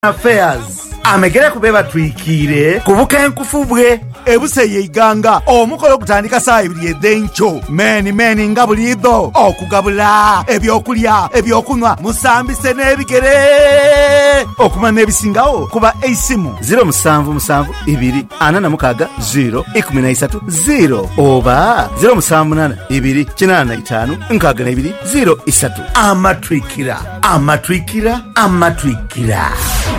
Affairs amegere kubeba twikire kubuka enkufu bwe ebuseye iganga omukolo gutandika saa 2 edencho meni nga bulido okugabula ebyokulya ebyokunywa musambise n'ebigere okumana ebisingawo kuba eisimu 0772 oba 0782 amatwikira.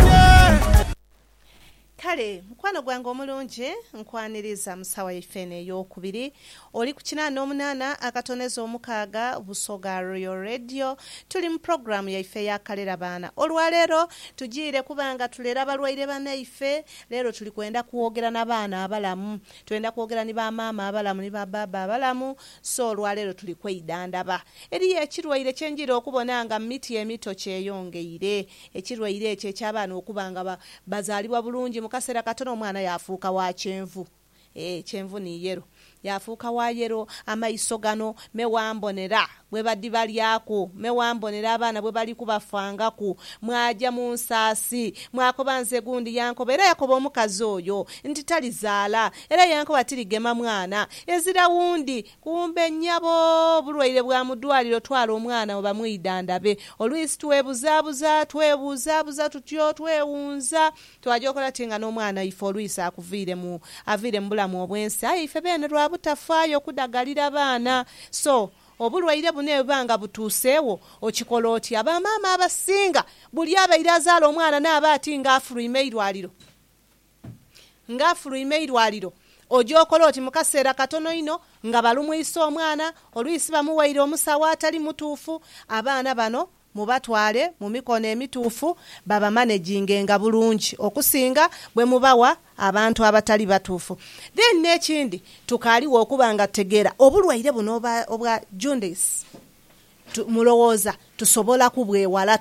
Kale mukwano gwange omulungi nkwaniriza musawa ifene ey'okubiri oli ku 88 akatonezo omukaaga Busoga Royal Radio. Tuli mu programu yaife ya kalera baana olwaleero tugiire kubanga tulera balwaire banaife. Leero tuli kwenda kuwogera n'abaana abalamu, twenda kwogera ni ba mama abalamu ni ba baba abalamu. So olwaleero tuli kwidandaba eri ekirwaire kyenjira okubonanga miti emito kyeyongeire ekirwaire ekyo eky'abaana okubanga bazaalibwa bulungi mukasera katono omwana yafuuka wa kyenvu. Kyenvu ni yero yafuuka wa yero amaiso gano mewambonera bwe baddi balyako mewambonera abaana bwe bali kubafangako mwaja mu nsaasi mwakobanze gundi yankoba era yakoba omukazi oyo nti talizaala era yankoba tirigema mwana ezira wundi kumbe nnyabo bulwaire bwa mudwaliro twala omwana oba mwidandabe olwisi twebuza tutyo twewunza twajokola tinga n'omwana ife olwisi avire mu bulamu obwensi ife bene lwabutafaayo kudagalira baana. So obulwaire buno ebanga butuuseewo okikola oti abamaama abasinga buli abaire azaala omwana n'aba ati ng'afuluma eirwaliro ojokola oti mukaseera katono ino nga balumwisa omwana olwisi bamuwaire omusawo atali mutuufu. Abaana bano mubatwale mu mikono emituufu baba managinga bulungi okusinga bwe mubawa abantu abatali batuufu. Then n'ekindi tukaaliwo okubanga tegeera obulwaire buno obwa jaundice mulowooza tusobola kubwewala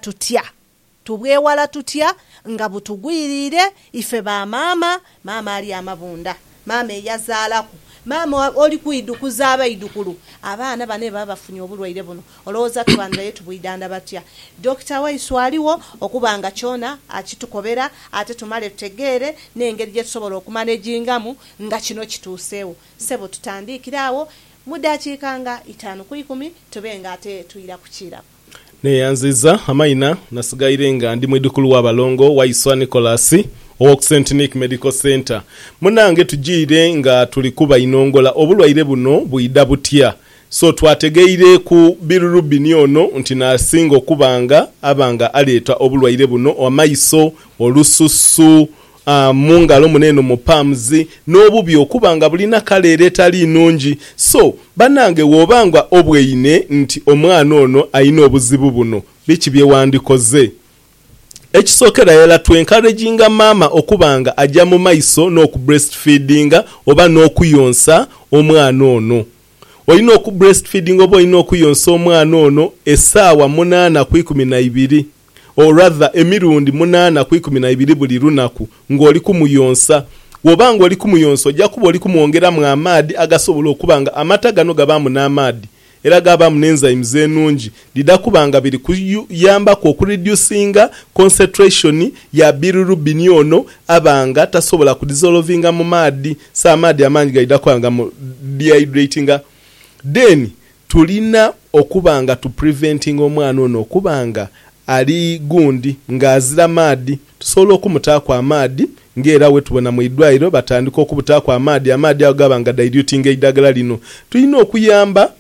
tutya nga butugwirire ife ba maama ali amabunda maama eyazaalaku maama oli kuidukuza abaidukulu abaana bane babafunye obulwaire buno olowooza tubandayo tubwidanda batya. Dr. Waiswaliwo okubanga kyona akitukobera ate tumale tutegeere n'engeri gye tusobola okumanagingamu nga kino kituuseewo. Sebo tutandikirawo mu dakiika nga 5 ku 10 tubenga ate tuyira kukira. Neyanziza amaina nasigaire nga ndi mwidukulu w'abalongo Waiswa Nicholas St. Nick Medical Center. Munange tujiire nga tuli kuba inongola obulwaire buno buyida butya. So twategeire ku bilirubini ono nti nasinga okubanga abanga aleeta obulwaire buno amaiso olususu mungalo muneno mu palms n'obubi okubanga bulina kaleere tali nungi. So banange wobanga obweine nti omwana ono ayina obuzibu buno biki byewandikoze. Ekisokera yala twencouraginga mama okubanga ajja mu maiso n'oku breastfeedinga oba n'okuyonsa omwana ono. Olina oku breastfeeding oba olina okuyonsa omwana ono essaawa 8 ku 12 or rather emirundi 8 ku 12 buli lunaku ng'oli kumuyonsa. Wobanga oli kumuyonsa ojja kuba oli kumwongeramu amaadi agasobola okubanga amata gano gabaamu n'amaadi era gabaamu n'enzymes ennungi lidakubanga biri kuyamba ku okureducinga concentration ya bilirubin ono abanga tasobola kudissolvinga mu maadi sa amaadi amangi galidakubanga mu dehydratinga. Then tulina okubanga tu preventing omwana ono okubanga ali gundi ng'azira maadi tusobola okumutaako amaadi ngera we tubona mu idwairo batandika okubutaako amaadi ago gabanga diluting eddagala lino. Tulina okuyamba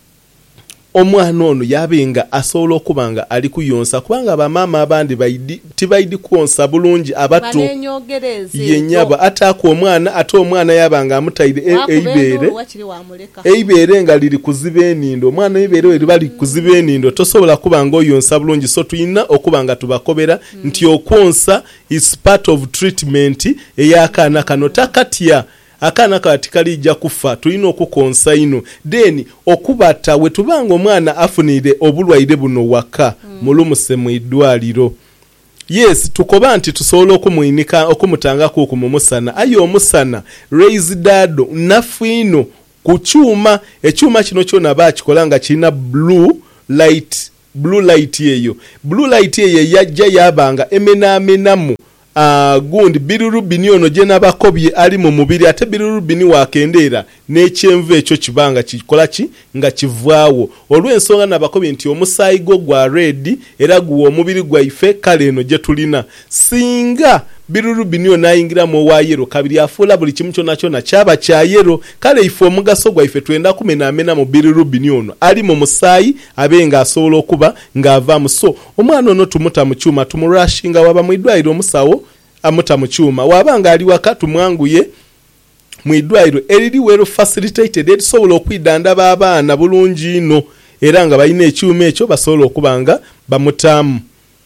omwana ono yabenga asobola okubanga ali kuyonsa kubanga abamaama abandi tibaidi kuonsa bulungi abato yenyaba ataako omwana ate omwana yabanga amutaire eibeere nga liri kuziba enindo omwana eibeere eri bali kuziba enindo tosobola kubanga oyonsa bulungi. So tulina okubanga tubakobera nti okwonsa is part of treatment ey'akaana kano takatya akaana kati kalijja kufa tulina okukonsa ino. Then okubata we tubanga omwana afunire obulwaire buno waka mulumuse mu idwaliro. Yes tukoba nti tusobola okumuinika okumutangako okumumusana ayo omusana raised dado nafino ku ekyuma kino kyona bakikola nga kirina blue light blue light eyo yajja yabanga emenamenamu gundi bilirubini ono gye nabakobye ali mu mubiri ate bilirubini wakendeera n'ekyenvu ekyo kibanga kikola ki nga kivaawo olw'ensonga nabakobye nti omusaayi gwo gwa red era guwa omubiri gwaife kale eno gye tulina singa bilirubini ono ayingiramu owa yero kabiri afuula buli kimu kyonna kyonna kyaba kya yero kale ife omugaso gwaife twenda kumenamena mu bilirubini ono ali mu musaayi abe nga asobola okuba ng'avaamu so omwana ono tumuta mu kyuma tumurashinga waba mu ddwaliro omusawo amuta mu kyuma wabanga ali waka tumwanguye mu ddwaliro eriri wero facilitated erisobola okwidandaba abaana bulungi ino era nga balina ekyuma ekyo basobola okuba nga bamutaamu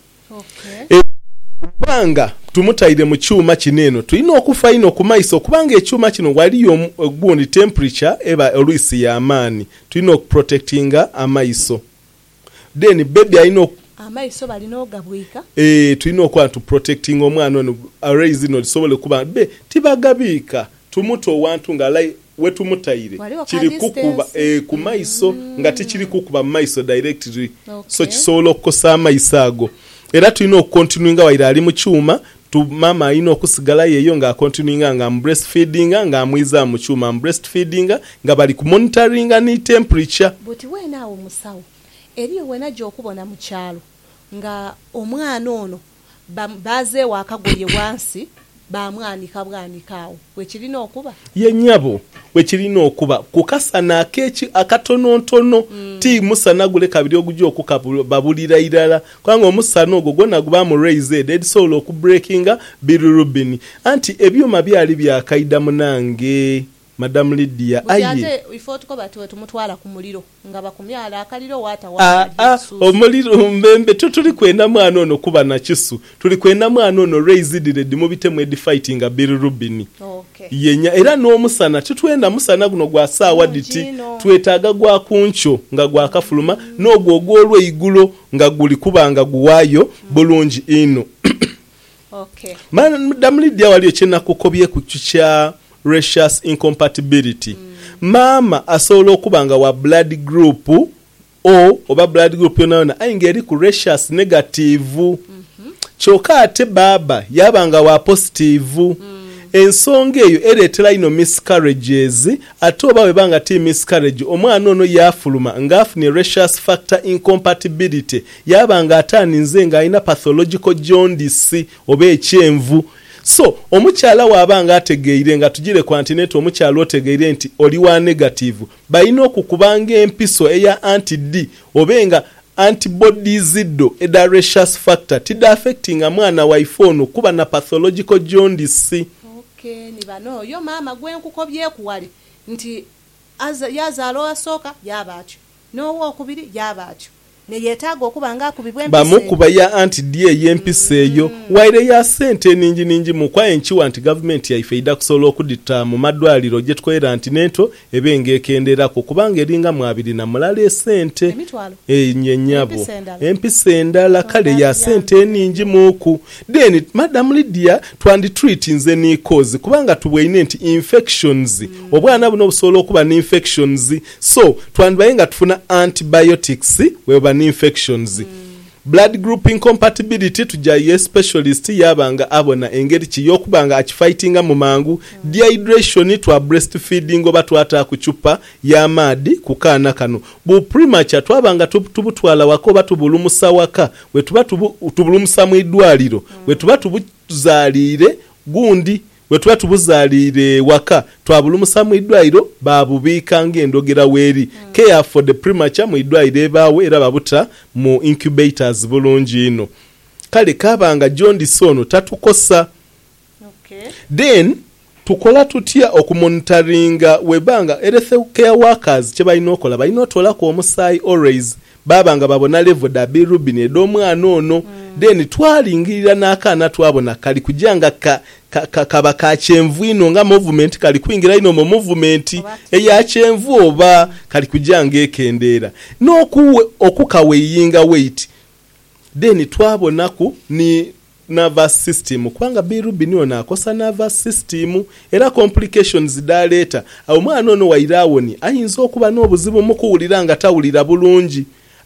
banga tumutaire mu kyuma kineno tulina okufa ino ku maiso kubanga ekyuma kino waliyo gundi temperature eba oluisi ya amaani tulina okuprotectinga amaiso then baby alina amaiso balina ogabwika tulina okuba tuprotecting omwana ono raise ino lisobole kuba be tibagabiika tumuto wantu nga wetumutaire kiri kukuba ku maiso nga tikiri kukuba maiso directly so kisobola okukosa amaiso ago era tulina okukontinuinga waira ali mu kyuma mama alina okusigala yeyo nga akontinuinga nga breastfeedinga nga amwiza mu kyuma breastfeedinga nga bali ku monitoringa ni temperature buti wenaawo musawo eriyo wena gy'okubona mu kyalo nga omwana ono bazeewo akagolye wansi bamwanika bwanikaawo wekirina okuba yennyabo wekirina okuba kukasana akeeki akatonontono ti musana gule kabiri ogujja okukababulira irala kubanga omusana ogwo gwonna guba mu raised edisobola okubreakinga bilirubini anti ebyuma byali byakaida munange Madam Lydia aye ifotko batu tumutwala ku muliro nga bakumyala akaliro wata omuliro mbembe tutuli kwenda mwana ono kuba na kisu tuli kwenda mwana ono raised red mu bitemu fighting bilirubini yenya era n'omusana tutwenda musana guno gwa saawa diti twetaaga gwa kuncho nga gwa kafuluma n'ogwo ogwolwe igulo nga guli kubanga guwayo bulungi ino Madam Lydia waliyo kyena kukobye ku kya racial incompatibility mama asobola okubanga wa blood group oba blood group yona ayinga eri ku racial negative kyokka ate baba yabanga wa positive ensonga eyo ereetera ino miscarriages ate oba webanga ti miscarriage omwana ono yafuluma ng'afuna racial factor incompatibility yabanga ataaninze ng'alina pathological jaundice oba ekyenvu so omukyala wabanga ategeire nga tugire continent omukyala otegeire nti oli wa negative balina okukubanga empiso eya anti-D obenga antibodies do eda racial factor tida affecting mwana wa iPhone kuba na pathological jaundice ni bano yo mama gwenkukobye kuwali nti yazaalo asooka yabaatyo n'owo okubiri yabaatyo neyetaaga okubanga akubibwa empisa bamukuba ya anti-D ey'empisa eyo waire ya sente ningi mukwa enkiwa nti government yaife ida kusobola okudita mu madwaliro gye tukolera antinento ebenga ekenderako kubanga eringa mu 2 sente nyenyabo empisa endala kale ya sente ningi muku then Madam Lydia twanditreat nze ni cause kubanga tubweine nti infections obwana buno busobola okuba ni infections so twandibayenga tufuna antibiotics weba ni infections blood group incompatibility tujaye specialist yabanga abona engeri kiyokubanga akifightinga mu mangu dehydration twa breastfeeding oba twata kuchupa ya madi kukana kano bu premature twabanga tubutwala wako batubulumusa waka wetuba tubulumusa mu idwaliro wetuba tubuzalire gundi wetuba tubuzalire waka twabulumusa mu idwaliro babubika ng'endogera weeri care for the premature mu idwaliro ebaawo era babuta mu incubators bulungi ino kale kabanga jaundice ono tatukosa then tukola tutya okumonitoringa webanga health care workers kye balina okola balina otolako omusaayi always babanga babona level da bilirubin ed'omwana ono then twalingirira n'akaana twabona kali kujanga kaba ka kyenvu ino nga movement kali kwingira ino mu movement eya kyenvu oba kali kujanga ekendeera okukaweyinga weight then twabonaku ni nervous system kubanga bilirubin ono akosa nervous system era complications daleta omwana ono wairawoni ayinza okuba n'obuzibu mu kuwulira nga tawulira bulungi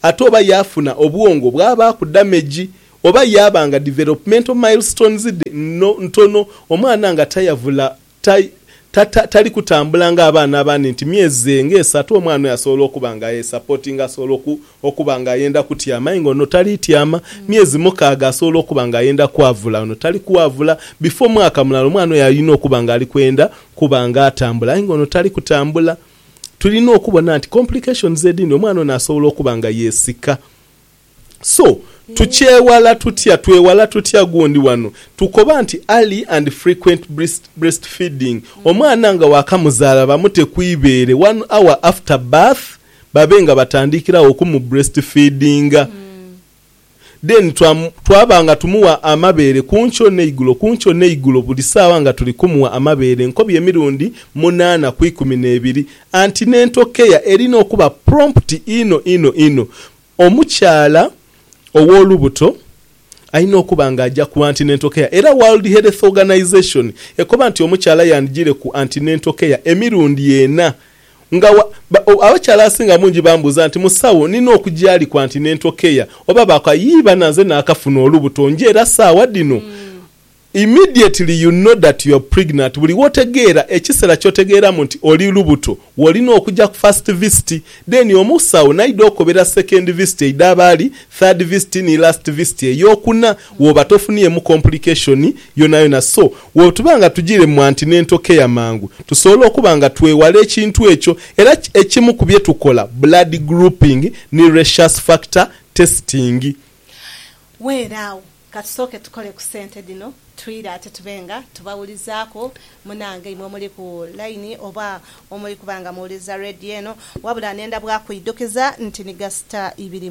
ate oba yafuna obwongo bwaba ku damage oba yabanga developmental milestones ntono omwana nga tayavula tali kutambula nga abaana abandi nti myezi ng'esatu omwana yasobola okuba nga supporting asobola okuba nga ayenda kutyama ngo no tali tyama myezi 6 asobola okuba nga ayenda kwavula no tali kwavula before mwaka mulala omwana yalina okuba nga ali kwenda kuba nga atambula ngo no tali kutambula. Tulina okubona nti complications edindi omwana ono asobola okuba nga yeesika. So twewala tutya gundi wano tukoba nti early and frequent breastfeeding omwana nga wakamuzaala bamute kwibeere 1 hour after birth babenga batandikira okumu breastfeeding. Then twabanga tumuwa amabeere kuncho neigulo buli saawa nga tuli kumuwa amabeere nkobi emirundi 8 ku 12. Antenatal care erina okuba prompt ino omukyala ow'olubuto alina okuba nga ajja ku antenatal care era World Health Organization ekoba nti omukyala yanjire ku antenatal care emirundi yena nga abakyala asinga mungi bambuza nti musawo nina okujali ku antenatal care oba bakayiba naze nakafuna olubuto njera saawa dino. Immediately you know that you are pregnant. Buli wotegeera ekisera kyotegeera nti oli lubuto wolina okujja ku first visit then omusawo naida okobera second visit idabali third visit ni last visit eyokuna woba tofuniye mu complication yona so wotubanga tujire mu antenatal care mangu tusobola okubanga twewale ekintu ekyo era ekimu kubye tukola blood grouping ni rhesus factor testing. Weerawo katusoke tukole ku sente dino twira ate tubenga tubawulizaako munange imwe muri ku line oba omuli kubanga muliza radio eno wabula nenda bwakwidokeza nti ni gasta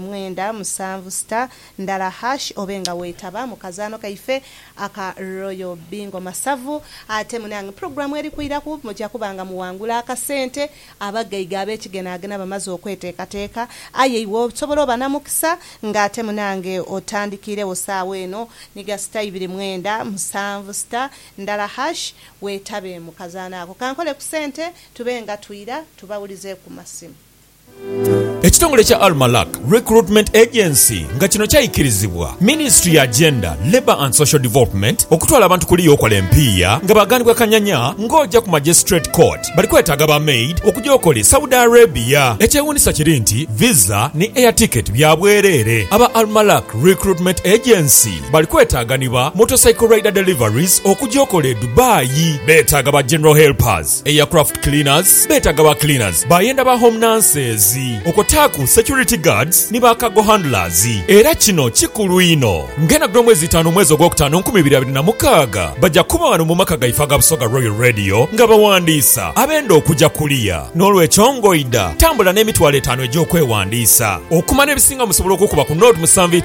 29 star ndala hash obenga wetaba mu kazano kaife aka Royal Bingo Masavu ate munange program eri kuira ku mujja kubanga muwangula akasente abagaiga abekigenagena bamaze okweteekateeka aye iwo sobolo banamukisa ngate munange otandikire osaawe eno ni gasta 29 star ndala hash wetabe mu kazana ako kankole ku sente tubenga twira tubawulize ku masimu. Ekitongole kya Almalak Recruitment Agency nga kino kyayikirizibwa Ministry ya Gender, Labour and Social Development okutwala abantu kuli yokola empiya nga bagandibwa kanyanya ng'ojja ku Magistrate Court bali kwetaaga ba maid okujja okole Saudi Arabia. Ekyewunisa kiri nti visa ni air ticket bya bwereere. Aba Almalak Recruitment Agency bali kwetaaganibwa motorcycle rider deliveries okujja okole Dubai. Beetaaga ba general helpers, aircraft cleaners, beetaaga ba cleaners, bayenda ba home nurses, okotaku security guards ni bakago handlers. Era kino kikulu ino ngena gro mwezi 5 mwezi ogwokutaano 2026 bajja kuba wano mu maka gaifa ga Busoga Royal Radio nga bawandiisa abenda okujja kuliya n'olwekyongoida tambula n'emitwalo 5 egy'okwewandiisa okumana ebisinga musobola okukuba ku note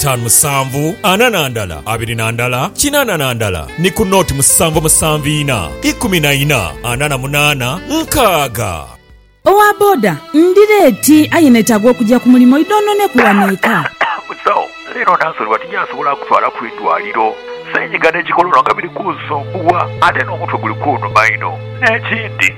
75 ananandala 24 kinananandala ni ku note 77 14 88 nkaaga. Owa boda ndireti ayinetagwa okujja ku mulimo idono ne kuwaneeka. Musawo leero nansolo watinyasobola kutwala ku eddwaliro senyiga n'ekikololo nga biri kunsumbuwa ate n'omutwe guli kunnuma ino n'ekindi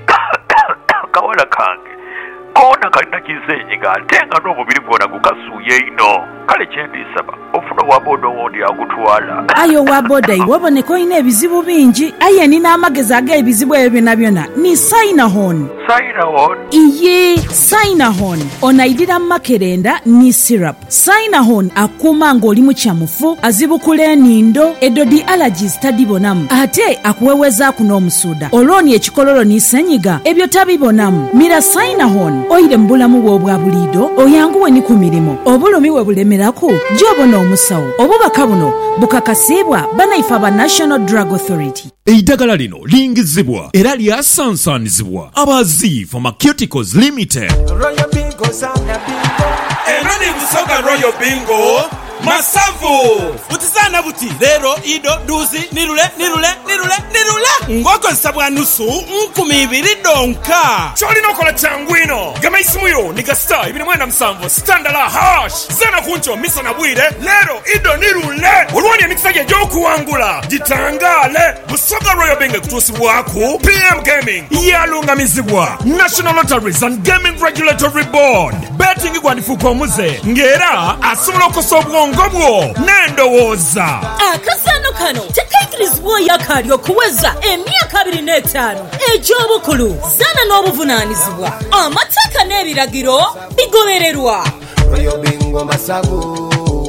kawala kange koona kalina kisenyiga ate nga n'omubiri gwonna gukasuuye ino kale kyendisaba ofuna owa boda owondi agutwala. Ayo wa boda iwaboneka olina ebizibu bingi aye nina amagezi ag'ebizibu ebyo byonna ni Sinahon. Sinahon? Iye Sinahon onaidira makerenda ni syrup. Sinahon akuuma ng'oli mu kyamufu azibukula enindo edodi allergies tadibonamu ate akuweweza n'omusuuda olwoni ekikololo ni senyiga ebyo tabibonamu. Mira Sinahon oyire mu bulamu bwo obwa buliido oyanguwe ni ku mirimu obulumi we bulemeraku gy'obona omusawo obubaka buno bukakasibwa banaifa ba National Drug Authority. Eddagala lino lingizibwa era lyasansanizibwa Abazi Pharmaceuticals Limited. Royal Bingo sana bingo. Enoni Busoga Royal Bingo Masavu. Butisana buti lero ido duzi nirule. ng'okozesa bwa nusu 2,000 donka. Kyolina okola kyangu ino gama isimu yo ni gasta 297 standala hash zana kuncho misa na bwire lero ido nirule olwani emikisa gy'okuwangula gitangale Busoga Royal Bingo kutusibwaku PM Gaming yalungamizibwa National Lotteries and Gaming Regulatory Board. Betting igwandifuka omuze ngera asobola okukosa obwongo bwo n'endowooza. Akasano kano tekaikirizibwa yakali okuweza emyaka 25 egy'obukulu zana n'obuvunaanyizibwa. Amateeka n'ebiragiro bigobererwa. Royal Bingo Masago.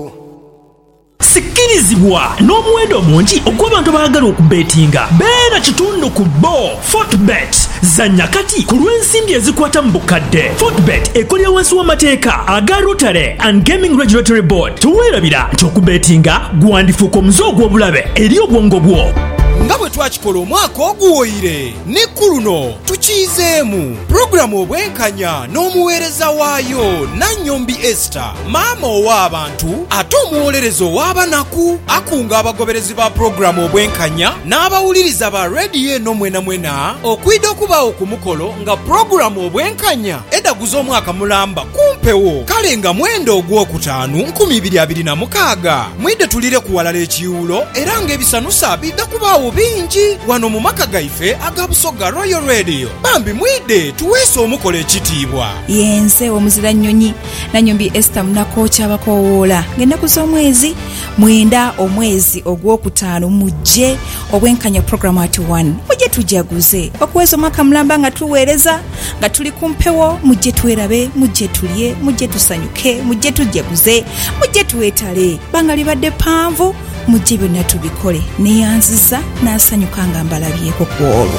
Sikirizibwa n'omuwendo mungi ogw'abantu abaagala okubetinga. Beera kitundu ku bo Fortbet. Zanya kati ku lw'ensimbi ezikwata mu bukadde. Fortbet ekolera wansi w'amateeka aga Rotary and Gaming Regulatory Board. Tuweerabira nti okubetinga gwandifuuka omuze ogw'obulabe eri obwongo bwo. Nga bwe twakikola omwaka oguwoyire ne kuluno tukiizeemu pulogulamu obwenkanya n'omuweereza waayo Nannyombi Esther maama ow'abantu ate omuwolereza ow'abanaku akunga abagoberezi ba pulogulamu obwenkanya n'abawuliriza ba rediyo eno mwena okwida okubaawo ku mukolo nga pulogulamu obwenkanya edaguza omwaka mulamba kumpewo kale nga mwenda ogw'okutaano 2026 mwidde tulire kuwalala ekiwulo era ng'ebisanusa bidda kubaawo bingi wano mu maka gaife aga Busoga Royal Radio. Bambi mwide tuweese omukola ekitiibwa. Yense omuzira nnyonyi Nannyombi Esther Munakocha bakowoola ng'ennaku z'omwezi 9 omwezi ogw'okutaano mujje obwenkanya program at 1 mujje tujaguze okuweza omwaka mulamba nga tuweereza nga tuli kumpewo mujje twerabe mujje tulye mujje tusanyuke mujje tujaguze mujje tuweetale banga libadde panvu mujje byonna tubikole neyanziza n'asanyuka nga mbalabyeko ku olwo.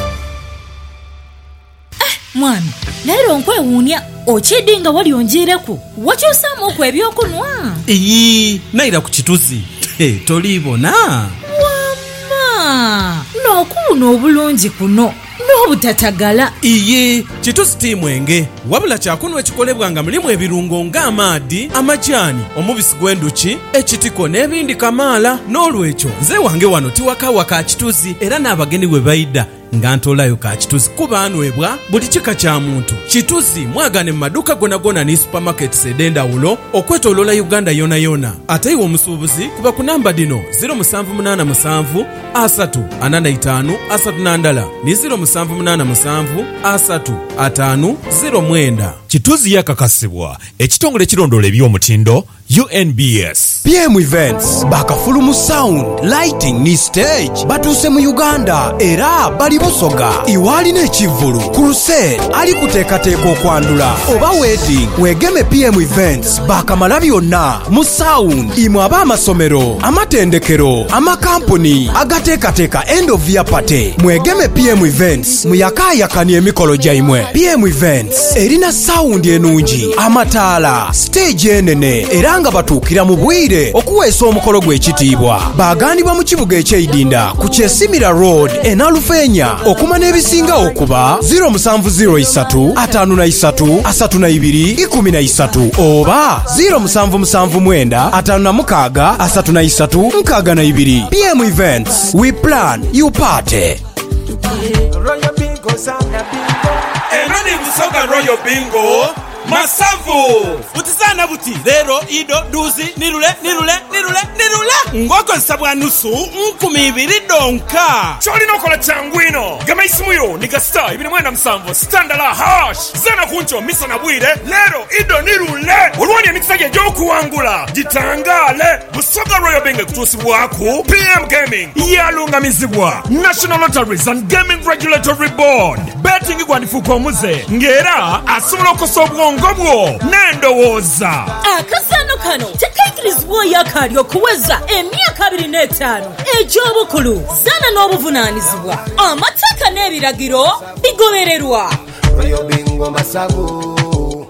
Mwami leero nkwewuunya okidde nga wali onjeereku wakyusaamu okwo ebyokunwa. Naira ku kituzi tolibona wamma n'okuwuna obulungi kuno n'obutatagala. Kituzi tiimwenge wabula kyakunwa ekikolebwa nga mulimu ebirungo ng'amaadi amajaani omubisi gw'enduki ekitiko n'ebindi kamaala. N'olwekyo nze wange wano tiwakawa ka kituzi era n'abagenyi bwe bayidda nga ntoolayo ka kituzi kuba anwebwa buli kika kya muntu. Kituzi mwagane mu maduuka gona ne supermarkets ed'endawulo okwetooloola Uganda yona. Ate iwe omusuubuzi kuba ku namba dino 0787 345 39 ne 0787 355 Kituzi yakakasibwa ekitongole kirondoola eby'omutindo UNBS. PM Events bakafulumu sound lighting ni stage batuuse mu Uganda era bali Busoga iwalina ekivvulu crusade ali kuteekateeka okwandula oba wedding wegeme PM Events bakamala byonna mu sound imwe ab'amasomero amatendekero amakampuni agateekateeka end of year party mwegeme PM Events muyakaayakani emikolo gyaimwe. PM Events erina sound enungi amataala stage enene era nga batuukira mu bwire okuweesa omukolo gw'ekitiibwa. Baagandibwa mu kibuga eky'Eidinda ku Kyesimira Road Enalufeenya okuma n'ebisinga okuba 0703 53 32 13 oba 0779 56 33 62. PM Events, we plan, you party. Royal Bingo Sana Bingo. Enani Busoga Royal Bingo Masavu utizana buti lero ido duzi nirule ng'okozesa bwa nusu 2,000 donka. Kyolina okola kyangu ino gama isimu yo ni gasta 297 standala hash zana kuncho misa na bwire lero ido nirule olwani emikisa gy'okuwangula gitangale. Busoga Royal Bingo kutusibwaku PM Gaming yalungamizibwa National Lotteries and Gaming Regulatory Board. Betting igwandifuka omuze ngera asobola okukosa obwongo bwo n'endowooza. Akasano kano tekaikirizibwa yakali okuweza emyaka 25 egy'obukulu zana n'obuvunaanyizibwa. Amateeka n'ebiragiro bigobererwa. Royal Bingo Masago.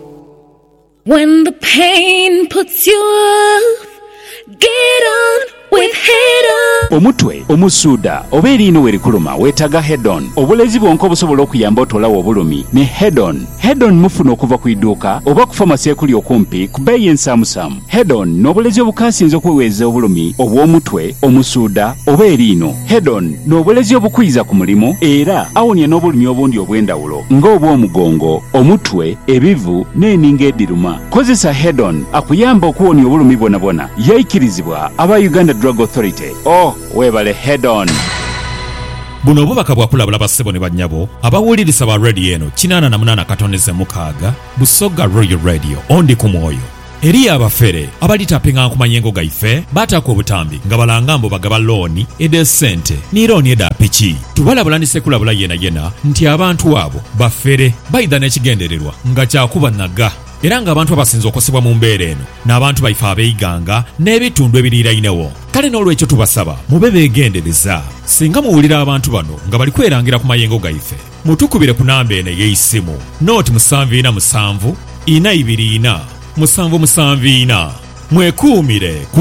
When the pain puts you off, get on with Head-On. omutwe omusuuda oba eriino werikuluma weetaga Head-On. obulezi bwonka obusobola okuyamba otolawo obulumi ne Head-On. Head-On mufuna okuva ku idduuka oba ku famasi ekuli okumpi ku bbeeyi ensaamusaamu. Head-On n'obulezi obukasinza okweweeza obulumi obw'omutwe omusuuda oba eriino. Head-On n'obulezi obukwiza ku mulimu era awonya n'obulumi obundi obw'endawulo ng'obw'omugongo, omutwe, ebivu n'eninga ediruma. Kozesa Head-On akuyamba okuwonya obulumi bwonabwona. Yayikirizibwa aba Uganda Drug Authority. Weebale Head-On. buno obubaka bwakulabula bassebo ne bannyabo abawuliriza ba radio eno 88.6 Busoga Royal Radio ondi ku mwoyo. Eri abafere abalitapinga ku manyengo gaife batako obutambi nga balanga mbo bagaba looni edesente ni looni eda piki. Tubalabulanise kulabula yena nti abantu abo bafere bayida n'ekigendererwa nga kyakuba naga. Era ng'abantu abasinza okosebwa mu mbeera eno n'abantu baife abeeyiganga n'ebitundu ebiriirayinewo. Kale n'olwekyo tubasaba mube beegendereza. Singa muwulira abantu bano nga bali kwerangira ku mayengo gaife mutukubire ku namba eno ey'eisimu nooti 747 424 774. Mwekuumire ku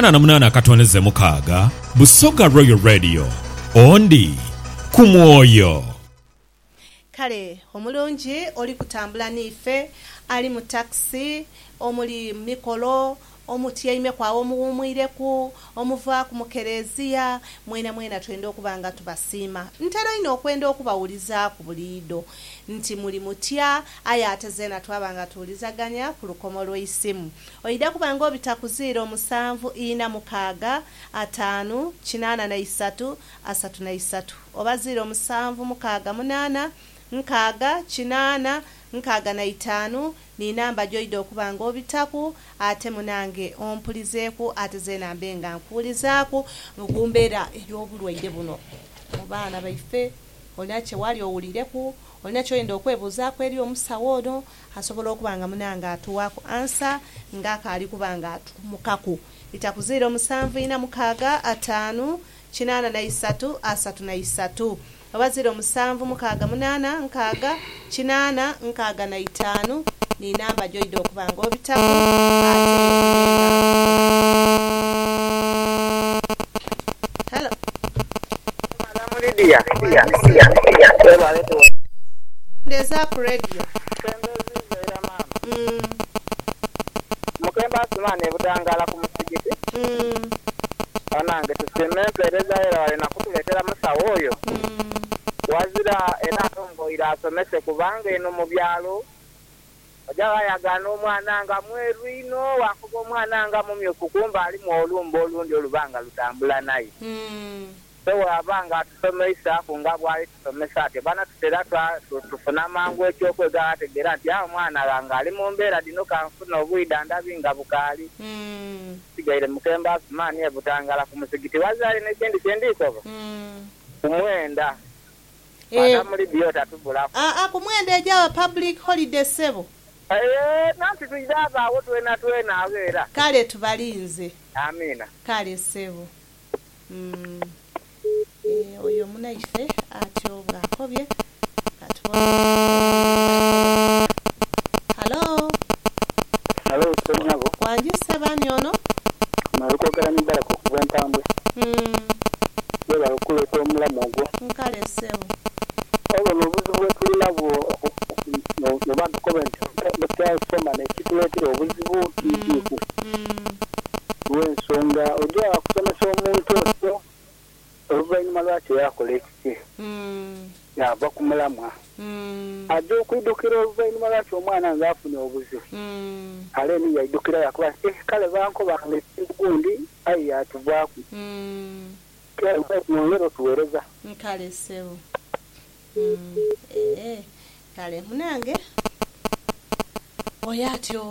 88.6 Busoga Royal Radio ondi ku mwoyo. Kale omulungi oli kutambula nife ali mu taxi omuli mikolo omutyaime kwawo omuwumwireku omuva ku mukereziya mwena twenda okubanga tubasiima ntero ino okwenda okubawuliza ku buliido nti muli mutya aya atezena twabanga tuulizaganya ku lukomo lw'isimu oyida kubanga obita ku 07465883 oba 0768 ni namba joyida okubanga obitaku ate munange ompulizeeku ate ze nambe nga nkuulizaaku ngumbeera ery'obulwaire buno mu baana baife olina kyewali owulireku olina kyoyenda okwebuuzaako eri omusawo ono asobola okubanga munange atuwaako ansa ng'akaali kubanga atumukaku ita ku 075883 oba 0768 ni namba joyida okubanga obitaku hello ndeza ku radio mukemba simane butangala ku musigiti anange tusemempereza era wale nakutuletera musawo oyo wazira era tongoira asomese kubanga eno mu byalo ojaga yagana omwana nga mweru ino wakuba omwana nga mumyufu kumba ali mu olumba olundi olubanga lutambula naye so wabanga tusomesa kunga bwali tusomesa ate bana tutera tufuna mangu ekyokwega ategera nti awo mwana wange ali mu mbeera dino kanfuna obwida ndabinga bukaali sigaire mukemba simani ebutangala ku musigiti wazali n'ekindi kyendikoba kumwenda muli byota tubulako kumwenda ejawa public holiday sebo nanti tuyirabaawo twena abeera kale tubalinze amina kale sebo oyo munaife atyo bwakobye halo sonyago wanjise bani ono nalukwogera nibala kukuba entambwe bweba lukuleeta omulamu ogwo nkale sebo obwo n'obuzibu bwetulinabu noba tukobe nti bwetyasoma nekituleetera obuzibu nkiiku lw'ensonga ojja kusomesa omuntu otyo oluvannyuma lwakyo yakola ekiki yava ku mulamwa ajja okwiddukira oluvannyuma lwakyo omwana ng'afunye obuzibu kale ni yayiddukira yakuba kale bankobanga ekintu gundi ayi yatuvaaku nongera otuweereza nkale sebo kale munange oyo atyo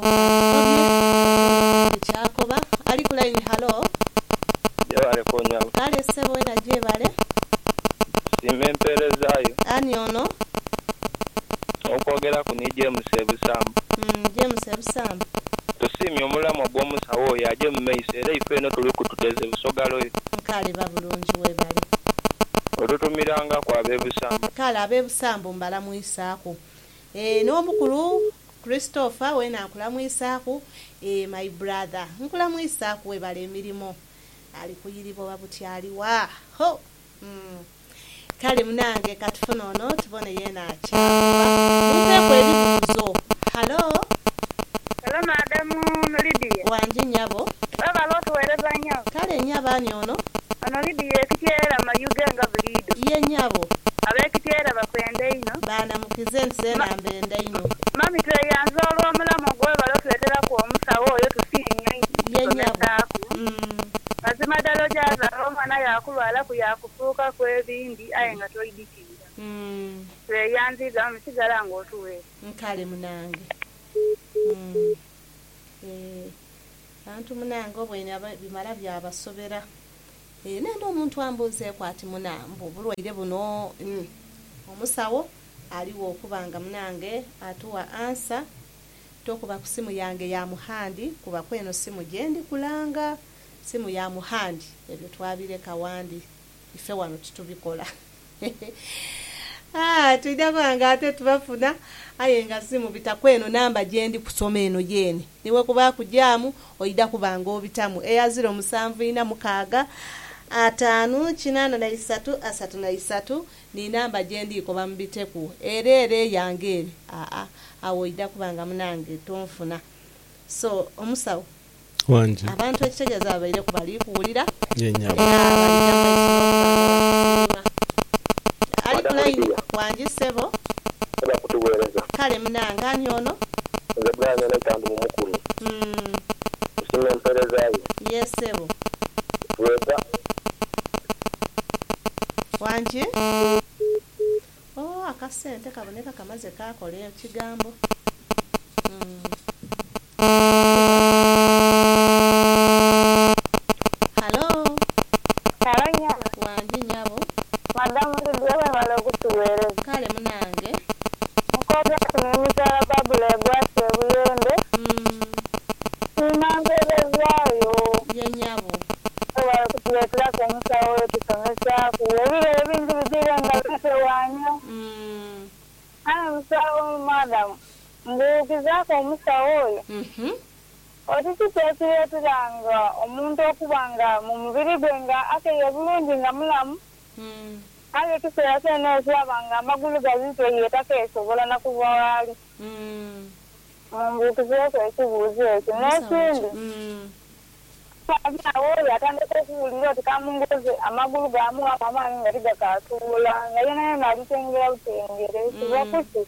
kyakoba ali ku line halo jebale konyawo kale sebo era jebale simemperezaayo ani ono okwogera ku ni James Ebusambu James Ebusambu tusimye omulamu gw'omusawo oyo aje mu maiso era ife eno tuli kututeze busogalo oyo nkale babulungi webale otutumiranga ku ab'Ebusambu kale ab'Ebusambu mbalamwisaako n'omukulu Christopher wena nkulamwisaako my brother nkulamwisaako webale emirimu ali kuyiriba oba butyaliwa ho kale munange katufuna ono tubone yena akyamupeko ebibuuzo. Halo madamu Lydia wanje nyabo baba lotuweereza nnyo. Kale nyabo ani ono Lydia ekityeera mayuge nga buliido ye nyabo ab'ekityeera bakwenda ino baana mukize nze nambenda ino mami tweyanze olw'omulamu ogwebala otuleeteraku omusawo oyo tusiinya ye nyabo mazima ddala ojaza omwana yakulwala ku yakufuuka ku ebindi aye nga toyidikirira tweyanziza musigala ng'otuweera nkale munange bantu munange obwene bimala byabasobera nende omuntu ambuuzeeko ati munambu obulwaire buno omusawo aliwo okubanga munange atuwa ansa tokuba ku simu yange ya muhandi kuba kweno simu gyendi kulanga simu ya muhandi ebyo twabireka wandi ife wano tutubikola tuida banga ate tubafuna aye nga simu bitakweno namba gyendi kusoma eno yene niwe kuba kujamu oida kubanga obitamu eya 0746 583 ni namba gyendi ko bambiteku erere yangere awo ida kubanga munange tonfuna so omusawo wanje abantu ekitegeeza abaire ku bali kuwulira yenyabo ali kulayini wanje sebo eba kutuweereza kale munange ani ono nze bwana n'etambu mumukulu kusima emperezaayo yesebo wega wanje akasente kaboneka kamaze kakola ekigambo halo wanje nyabo madamu tudiwe wala okutuweereza kale munange mukobe kumemutala babula egwase ebuyonde sinamperezaayo ye nyabo wala kutuleeteraku omusawo oyo tusomesaaku ebiro ebintu bigire nga bitewaanya aye musawo madamu mbuukizaako omusawo oyo otikiteekireeteranga omuntu okubanga mu mubiri gwe nga akeye bulungi nga mulamu aye ekiseera kyena ekiraba nga amagulu gazitoye takeesobola nakuva waali mumbuukizeeko ekibuuzo ekyo n'ekindi oyo atandika okuwulira oti kamungoze amagulu gamuwaka amaanyi nga tigakatuula nga yena yena alitengera butengere kibakuki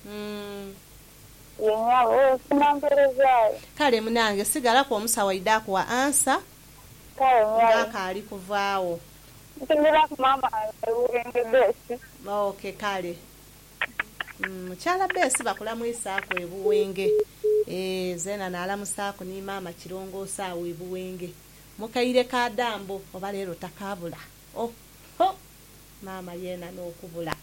yenyabo sinamperezaayo kale munange sigalaku omusawo aide akuwa ansa ng'akaali kuvaawo ntengeraku mama ebuwenge besi okay kale mukyala besi bakulamwisaako ebuwenge zena naalamusaako ni maama kirongosaawo ebuwenge mukaire ka dambo oba leero takabula maama yena n'okubula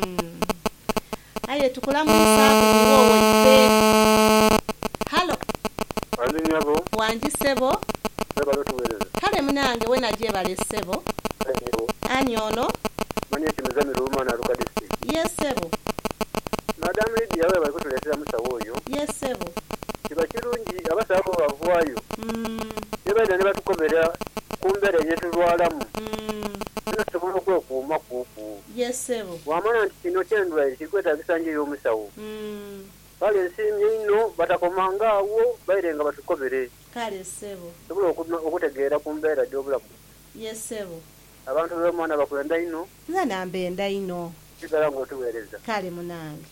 aye tukulamwisaako niwoowo ife halo andinyabo wanjisebo ebalotuweereza kale munange we nagyebale ssebo ani ono manye ekimizamiro omwana aluka district yesebo madamu Lydia we bali kutuleetera musawo oyo yesebo kiba kirungi abasawo bavaayo nebaida ne batukomera ku mbeera enyetulwalamu tusobola okwekuuma kuuku yesebo wamanya nti kino kyendwaire kikwetagisa nje y'omusawo kale ensiimye ino batakomanga awo baire nga batukomere kale sebo sobola okutegeera ku mbeera gy'obulamu yesebo abantu b'omwana bakwenda ino nze nambenda ino sigala ng'otuweereza kale munange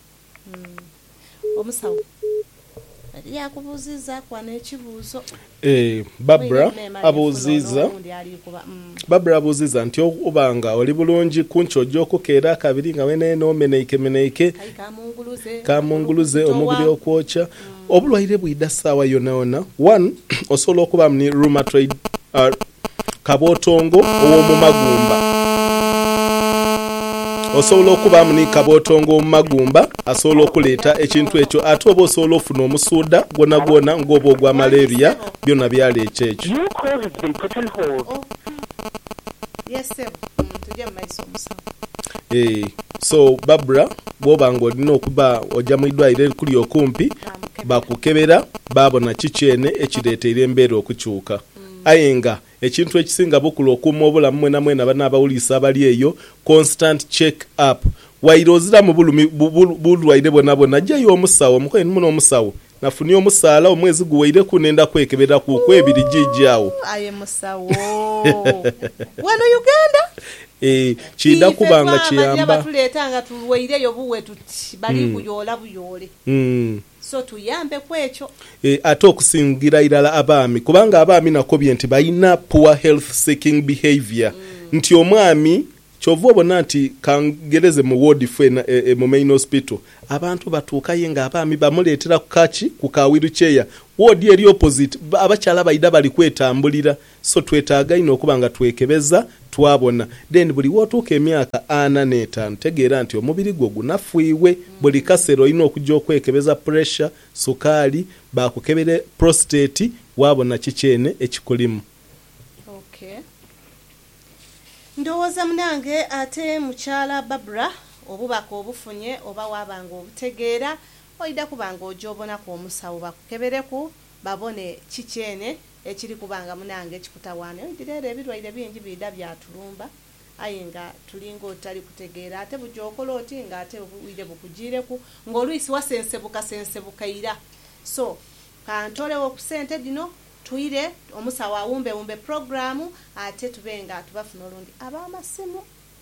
omusawo ali yakubuuziza kwana ekibuuzo Barbara abuuziza nti obanga oli bulungi kunkyojja okukeera akabiri nga weneeno meneike kamunguluze omubiri okwokya obulwaire bwida ssaawa yonna yonna 1 osobola okuba ni rheumatoid kabootongo ow'omu magumba osobola okubamu ni kabootongo omu magumba asobola okuleeta ekintu ekyo ate oba osobola ofuna omusuuda gwona gwona ng'oba ogwa malaria byonna byaleeta ekyo so Barbara bwoba nga olina okuba ojja mu ddwaliro erikuli okumpi bakukebera babona kikyene ekireetera embeera okukyuka aye nga ekintu ekisinga bukulu okuuma obulamu mwena mwena banabawulisa abali eyo constant check up waira ozira mu bulwaire bwona jjayo omusawo omukoye muno omusawo nafuni omusaala omwezi guwaire kunenda kwekebera ku kwebiri jijjawo aye musawo wano Uganda kida kubanga kiyamba batuleta tulwaireyo buwe tuti bali kuyola buyole so tuyambe kwekyo ate okusingira irala abaami kubanga abaami nakobye nti bayina poor health seeking behavior nti omwami chovu obona nti kangereze mu ward fena mu main hospital abantu batuuka yenga abaami bamuletera kukachi kukawiru cheya ward eri opposite abachala bayida bali kwetambulira so twetaaga ino okubanga twekebeza twabona then buli wotuuka emyaka 45 tegeera nti omubiri gwo gunafuiwe buli kasero ino okujja okwekebeza pressure sukali bakukebere prostate wabona kichene ekikulimu. Okay. Ndowooza munange ate mukyala Barbara obubaka obufunye oba wabanga obutegeera oida kubanga ojobonako omusawo bakukebereku babone kikyene ekiri kubanga munange ekikutawaana oidirere ebirwaire bingi bida byatulumba aye nga tulinga otali kutegeera ate bujokola oti nga ate obuwire bukujireku ng'olwisi wasensebukaira so kantolewo okusente dino tuire omusawo awumbe programu ate tubenga tubafuna olundi abamasimu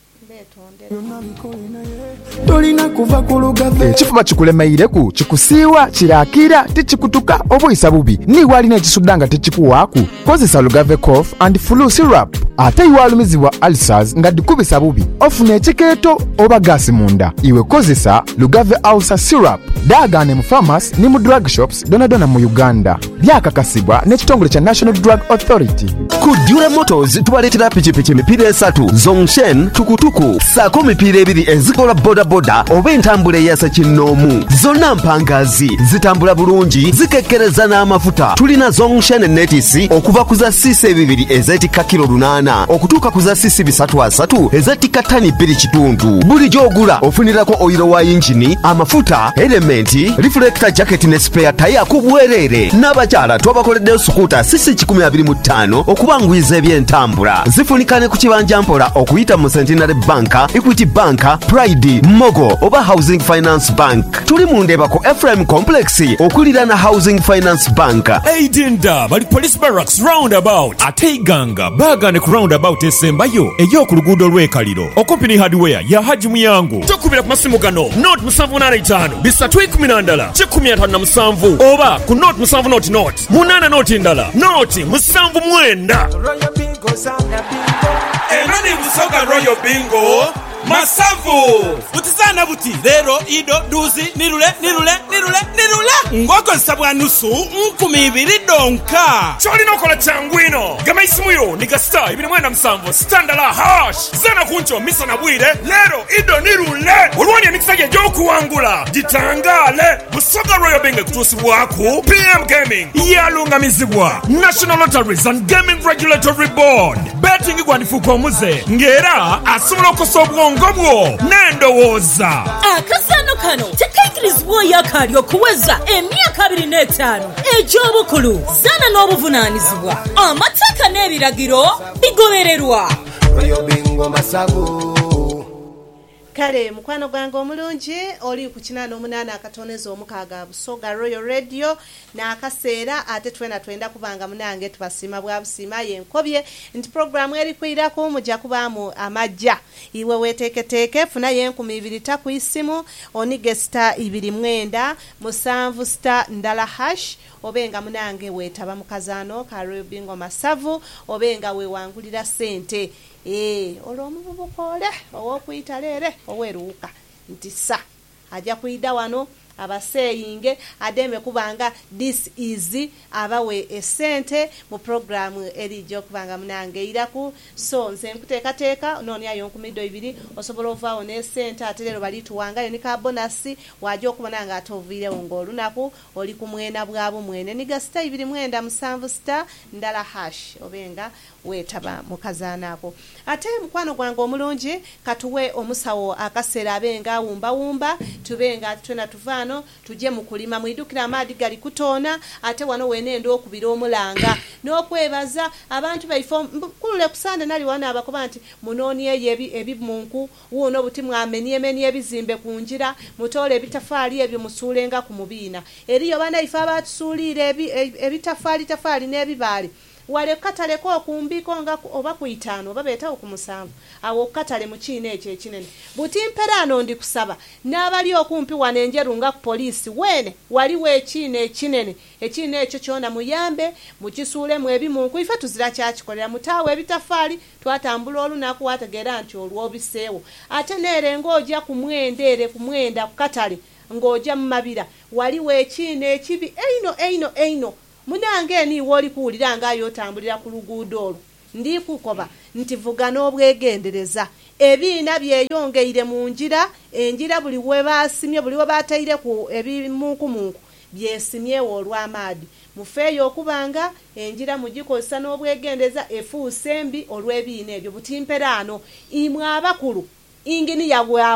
tolina kuva ku Lugave ekifuba kikulemaireku kikusiiwa kirakira tikikutuka obuyisa bubi niwalina ekisuddanga tekikuwaaku kozesa Lugave cough and flu syrup ate iwalumizibwa ulcers nga dikubisa bubi ofuna ekikeeto oba gaasi munda iwe kozesa Lugave ulcer syrup daagane mu pharmacy ne mu drug shops donadona mu Uganda byakakasibwa n'ekitongole kya National Drug Authority. Ku Dura Motors tubaletera pikipiki emipiira 3 Zongshen tukutuku saako mipiira 2 ezikola bodaboda oba entambula eyasa kinnoomu zonna mpangazi zitambula bulungi zikekkereza n'amafuta tulina Zongshen netisi okuva ku za cc 2 ezeetikka kilo 8 okutuuka ku za cc 3 ezeetikka ttani 2 kitundu buli gy'ogula ofunirako oyiro wa yingini amafuta elementi reflector jacket ne spare taya ku bwereere n'abakyala twabakoleddeyo sukuuta cc 125 okubangwiza ebyentambula zifunikane ku kibanja mpola okuyita mu Centenary Bank, Equity Bank, Pride, Mogo oba Housing Finance Bank. Tuli mu Ndebako Ephraim Complex okulira na Housing Finance Bank. Eidinda bali Police Barracks roundabout ateiganga bagane ku roundabout esembayo eyo ku luguudo lw'ekaliro okumpi hardware ya Haji Muyangu tukubira ku masimu gano note 785 bisatu 12 157 oba ku note 7 munana note ndala note 79 Emani Musoga Royal Bingo Masavu Butizana buti Lero Ido Duzi Nirule Ngoko nsabwa nusu 20 donka Choli nokola changwino Gama isimuyo Nika star Ibini mwenda msambo Standala hash Zana kuncho Misa na bwire Lero Ido Nirule Uruwani ya mikisaje joku wangula Jitangale Musoga Royal Bingo kutusi waku PM Gaming Yalunga mizibwa National Lotteries and Gaming Regulatory Board Betting igwandifuko omuze Ngera asumula okusobwongo bwo n'endowooza akasano kano tekaikirizibwa yakali okuweza emyaka 25 egy'obukulu zana n'obuvunaanyizibwa amateeka n'ebiragiro bigobererwa Royal Bingo Masago kale mukwano gwange omulungi oli ku 88 akatoneza omukaaga Busoga Royal Radio n'akaseera ate twenda kubanga munange tubasiima bwa busiima yenkobye nti programu eri kwirako mujja kubaamu amajja iwe weteeketeeke funa yenkumi 2 ku isimu onige star 29 musanvu star ndala hash obenga munange weetaba mukazano ka Royal Bingo Masavu obenga wewangulira sente olw'omubukole ow'okuyita leere oweruuka nti sa ajja kuyida wano abaseyinge ademe kubanga this is abawe esente mu programu erijo kubanga munange iraku so nze nkuteekateeka noni ayo 12 osobola ovaawo n'esente ate leero bali tuwangayo ne ka bonasi wajja okubona nga atoviirewo ng'olunaku oli ku mwena bwabo mwene niga star 29 star ndala hash obenga weetaba mukazaanaako ate mukwano gwange omulungi katuwe omusawo akaseera abenga wumba tubenga twena tuvaana wano tujje mu kulima mwidukira amaadi gali kutoona ate wano wenendo okubira omulanga n'okwebaza abantu baife kulule kusande nali wana abakoba nti munoonye ebimunku wuuno buti mwamenyemenya ebizimbe ku njira mutole ebitafaali ebyo musuulenga ku mubiina eriyo bana ife abatusuulire ebitafaali n'ebibaali wale kataleko okumbiko nga oba ku 5 oba beetawo ku 7 awo katale mu kiina ekyo ekinene buti mperano ndi kusaba n'abali okumpi wano enjeru nga ku poliisi wene waliwo ekiina ekinene ekiina ekyo kyona muyambe mukisuulemu ebimunku ife tuzira kyakikolera mutaawo ebitafaali twatambula olunaku wategeera nti olwobiseewo ate neerenga ojja ku mwenda ku katale ng'ojja mu mabira waliwo ekiina ekibi eino munange ni woli kuwulira ngayo otambulira ku luguudo olwo ndi kukoba nti vuga n'obwegendereza ebiina byeyongeire mu njira enjira buli we basimye buli we batayire ku ebimunkumunku byesimyewo olw'amaadi mufeeyo okubanga enjira mugikozesa n'obwegendereza efuuse mbi olw'ebiina ebyo butimperano imwe abakulu ingini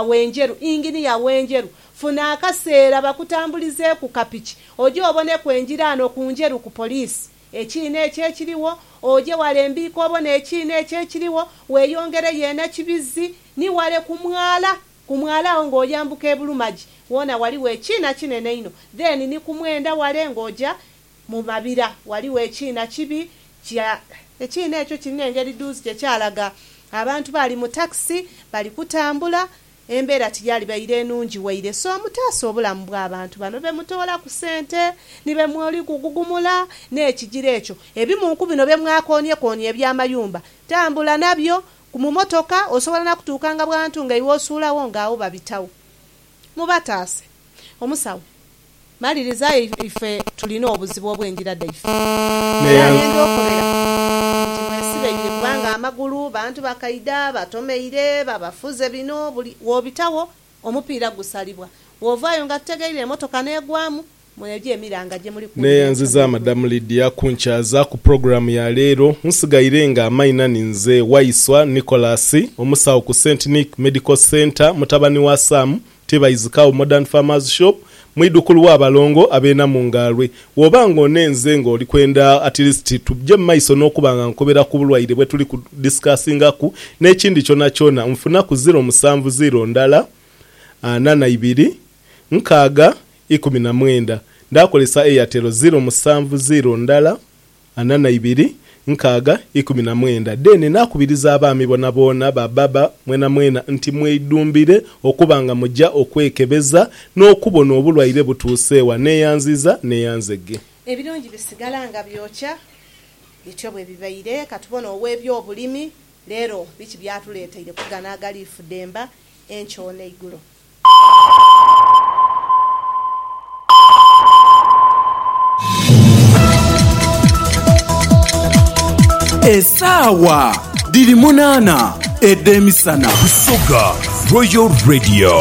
yawenjeru funa akaseera bakutambulize ku kapiki oje obone kwenjirano kunjeru ku poliisi ekiina ekyo ekiriwo oje wale embiiko obone ekiina ekyo ekiriwo weeyongere yena kibizi ni wale kumwala ng'oyambuka ebulumaji wona waliwo ekiina kinene ino then ni kumwenda wale ng'oja mu mabira waliwo ekiina kibi ekiina ekyo kirina engeri duuzi kyekyalaga abantu bali mu taxi bali kutambula embeera tiyali baire enungi waire so mutaasa obulamu bw'abantu bano bemutoola ku ssente ni bemwoli kugugumula n'ekijira ekyo ebimunku bino bemwakoonye ebyamayumba tambula nabyo mu motoka osobola nakutuukanga bwantu nga iwe osuulawo ng'awo babitawo mubataase omusawo maliriza ife tulina obuzibu obw'enjira ddaife agenda okobera nti mwesibeire kubanga amagulu bantu bakaida batomeire babafuze bino buli wobitawo omupiira gusalibwa wovaayo nga tutegeire emotoka n'egwamu mwebye emiranga gye muli neyanziza madamu Lydia kunkyaza ku programu ya leero nsigaire nga amaina ninze Waiswa Nicholas omusawo ku St. Nick Medical Center mutabani wa Sam Tibaizikawo Modern Farmers Shop mwidukulu wa balongo abena mungalwe wobanga onenze ng'oli kwenda at least tujje maiso n'okubanga nkobera ku bulwaire bwe tuli ku discussinga ku n'ekindi kyona nfuna ku 070 ndala 82 nkaaga 19 ndakolesa Airtel 070 ndala 82 nkaaga 19 dene nakubiriza abaami bonabona bababa mwena nti mwedumbire okubanga mujja okwekebeza n'okubona obulwaire butuusewa neyanzege ebirungi bisigala nga byokya bityo bwe bibaire katubona ow'ebyo obulimi leero biki byatuleeteire kugana agaliifu demba enkyona igulo Esaawa diri 8 edemisana Busoga Royal Radio